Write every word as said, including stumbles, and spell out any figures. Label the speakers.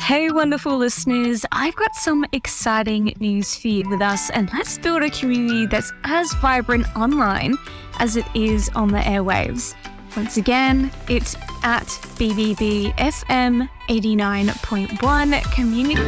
Speaker 1: Hey, wonderful listeners, I've got some exciting news for you with us, and let's build a community that's as vibrant online as it is on the airwaves. Once again, it's at B B B F M eighty-nine point one Community